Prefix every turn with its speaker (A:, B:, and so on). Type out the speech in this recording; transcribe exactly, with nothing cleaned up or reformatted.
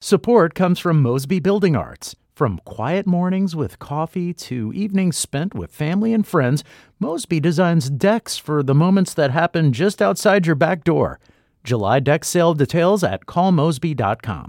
A: Support comes from Mosby Building Arts. From quiet mornings with coffee to evenings spent with family and friends, Mosby designs decks for the moments that happen just outside your back door. July deck sale details at call mosby dot com.